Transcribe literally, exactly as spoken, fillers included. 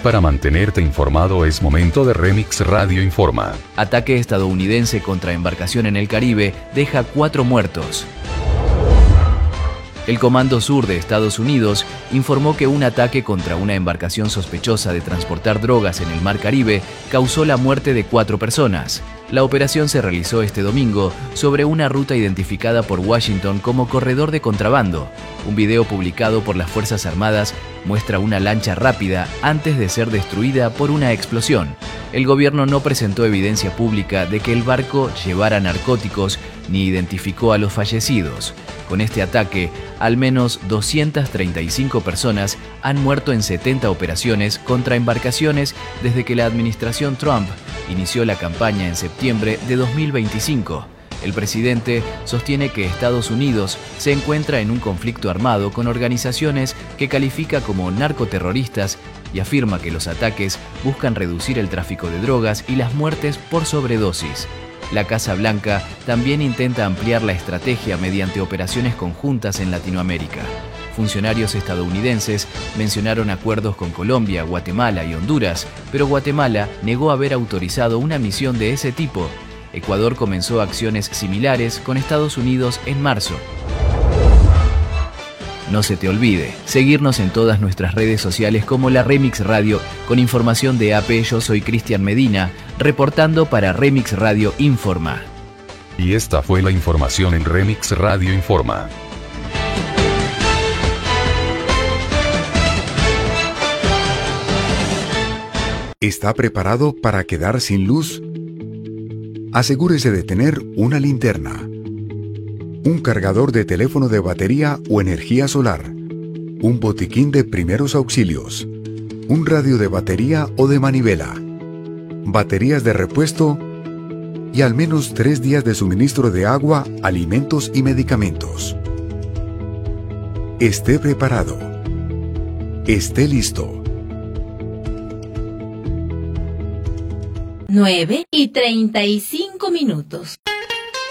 Para mantenerte informado es momento de Remix Radio Informa. Ataque estadounidense contra embarcación en el Caribe deja cuatro muertos. El Comando Sur de Estados Unidos informó que un ataque contra una embarcación sospechosa de transportar drogas en el Mar Caribe causó la muerte de cuatro personas. La operación se realizó este domingo sobre una ruta identificada por Washington como corredor de contrabando. Un video publicado por las Fuerzas Armadas muestra una lancha rápida antes de ser destruida por una explosión. El gobierno no presentó evidencia pública de que el barco llevara narcóticos ni identificó a los fallecidos. Con este ataque, al menos doscientas treinta y cinco personas han muerto en setenta operaciones contra embarcaciones desde que la administración Trump inició la campaña en septiembre de dos mil veinticinco. El presidente sostiene que Estados Unidos se encuentra en un conflicto armado con organizaciones que califica como narcoterroristas y afirma que los ataques buscan reducir el tráfico de drogas y las muertes por sobredosis. La Casa Blanca también intenta ampliar la estrategia mediante operaciones conjuntas en Latinoamérica. Funcionarios estadounidenses mencionaron acuerdos con Colombia, Guatemala y Honduras, pero Guatemala negó haber autorizado una misión de ese tipo. Ecuador comenzó acciones similares con Estados Unidos en marzo. No se te olvide seguirnos en todas nuestras redes sociales como la Remix Radio con información de A P. Yo soy Cristian Medina, reportando para Remix Radio Informa. Y esta fue la información en Remix Radio Informa. ¿Está preparado para quedar sin luz? Asegúrese de tener una linterna, un cargador de teléfono de batería o energía solar, un botiquín de primeros auxilios, un radio de batería o de manivela, baterías de repuesto y al menos tres días de suministro de agua, alimentos y medicamentos. Esté preparado. Esté listo. nueve y treinta y cinco minutos.